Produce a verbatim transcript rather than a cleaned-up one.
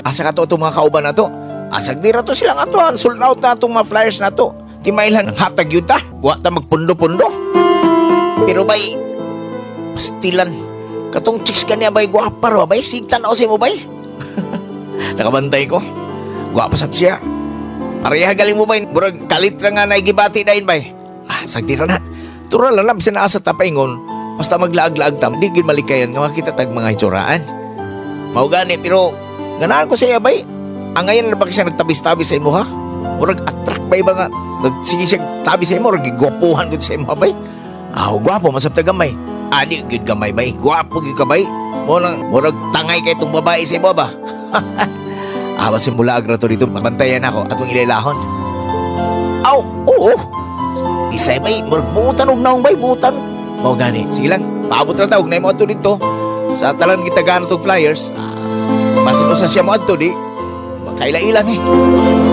asa ka to itong mga kauban na to. Asag dira to silang atuan, sold out na itong mga flyers na to. Timailan ang hatag yun ta, wa ta magpundo-pundo. Pero bay, pastilan, katong chicks ka niya bay, guwapa ro, bay, sigtan ako sa mo bay. Nakabantay ko, guwapa sab siya. Pareha galing mo bay, murag kalit na nga naigibati na yun bay. Ah, sagdira na, tural lang, sinasa tapaingon, basta maglaag-laag tam, di gin malikayan nga makita tag mga itsuraan. Mao gani, pero ganahan ko sa iya bay. Ang ngayon na ba siya nagtabis-tabis sa imo ha? Murag attract bay ba nga? Sige siya tabi sa imo, murag gwapuhan ko sa imo ha bay? Ah, gwapo, masabta gamay. Adi, good gamay bay. Gwapo gyud ka bay. Murag, murag tangay kay itong babae sa imo ba? Ah, masimula agra to dito, mabantayan ako atong ilailahon. Aw, oo. Isay bay, murag buutan og naong bay, buutan. Mao gani, sige lang, paabot ra tawag na mo ato dito. Sa talan kita gano tong flyers, ah, masin usa siya mo adto di. Kaila-ilan eh.